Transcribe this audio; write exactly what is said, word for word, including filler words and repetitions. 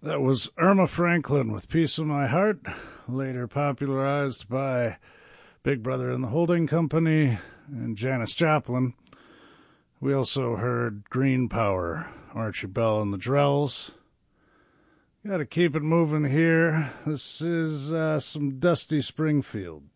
That was Irma Franklin with Piece of My Heart, later popularized by Big Brother and the Holding Company and Janis Joplin. We also heard Green Power, Archie Bell and the Drells. Got to keep it moving here. This is uh, some Dusty Springfield.